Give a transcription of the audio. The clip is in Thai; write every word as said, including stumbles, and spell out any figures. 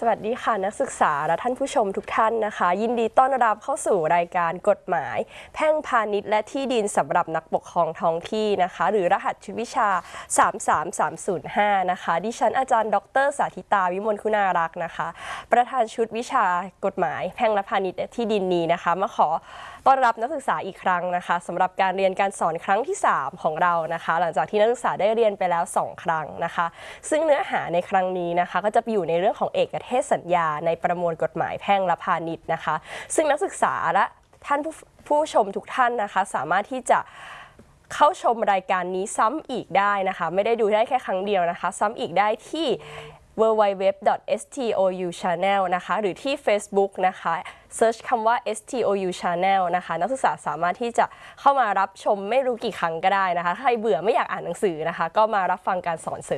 สวัสดีค่ะนักศึกษาและท่านผู้ชมทุกท่านนะคะยินดีต้อนรับเข้าสู่รายการกฎหมายแพ่งพาณิชย์และที่ดินสำหรับนักปกครองท้องที่นะคะหรือรหัสชุดวิชาสามสามสามศูนย์ห้านะคะดิฉันอาจารย์ดรสาธิตาวิมลคุณารักษ์นะคะประธานชุดวิชากฎหมายแพ่งและพาณิชย์และที่ดินนี้นะคะมาขอต้อนรับนักศึกษาอีกครั้งนะคะสำหรับการเรียนการสอนครั้งที่สามของเรานะคะหลังจากที่นักศึกษาได้เรียนไปแล้วสองครั้งนะคะซึ่งเนื้อหาในครั้งนี้นะคะก็จะอยู่ในเรื่องของเอกเทศสัญญาในประมวลกฎหมายแพ่งและพาณิชย์นะคะซึ่งนักศึกษาและท่านผู้ผู้ชมทุกท่านนะคะสามารถที่จะเข้าชมรายการนี้ซ้ำอีกได้นะคะไม่ได้ดูได้แค่ครั้งเดียวนะคะซ้ำอีกได้ที่ ดับเบิลยู ดับเบิลยู ดับเบิลยู ดอท เอส ที โอ ยู Channel นะคะหรือที่ Facebook นะคะเซิร์ชคำว่า เอส ที โอ ยู Channel นะคะนักศึกษาสามารถที่จะเข้ามารับชมไม่รู้กี่ครั้งก็ได้นะคะใครเบื่อไม่อยากอ่านหนังสือนะคะก็มารับฟังการสอนเสริม